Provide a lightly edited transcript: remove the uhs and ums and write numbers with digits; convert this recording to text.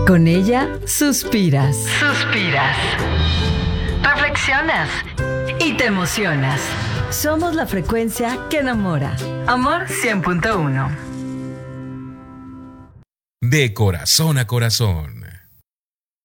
Con ella suspiras. Suspiras. Reflexionas. Y te emocionas. Somos la frecuencia que enamora. Amor 100.1. De corazón a corazón.